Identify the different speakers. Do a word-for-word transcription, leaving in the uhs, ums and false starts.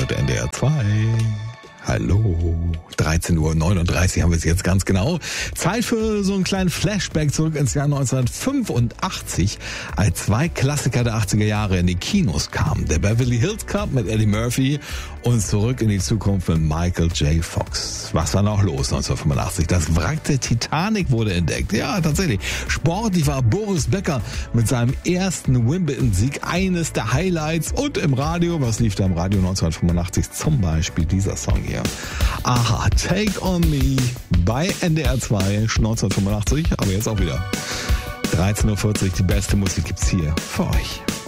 Speaker 1: hört N D R zwei. Hallo. dreizehn Uhr neununddreißig haben wir es jetzt ganz genau. Zeit für so einen kleinen Flashback zurück ins Jahr neunzehnhundertfünfundachtzig, als zwei Klassiker der achtziger Jahre in die Kinos kamen. Der Beverly Hills Cop mit Eddie Murphy und Zurück in die Zukunft mit Michael J. Fox. Was war noch los neunzehnhundertfünfundachtzig? Das Wrack der Titanic wurde entdeckt. Ja, tatsächlich. Sportlich war Boris Becker mit seinem ersten Wimbledon-Sieg eines der Highlights. Und im Radio, was lief da im Radio neunzehnhundertfünfundachtzig? Zum Beispiel dieser Song hier. Aha, Take on Me bei N D R zwei neunzehnhundertfünfundachtzig, aber jetzt auch wieder dreizehn Uhr vierzig, die beste Musik gibt's hier für euch.